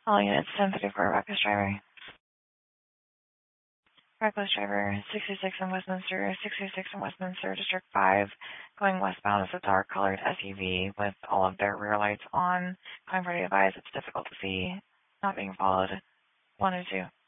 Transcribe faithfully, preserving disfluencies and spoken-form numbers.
All units, ten thirty-four, reckless driver. Reckless driver, sixty-six in Westminster, sixty-six in Westminster, District five, going westbound is a dark-colored S U V with all of their rear lights on. Calling party advised, it's difficult to see, not being followed. One or two.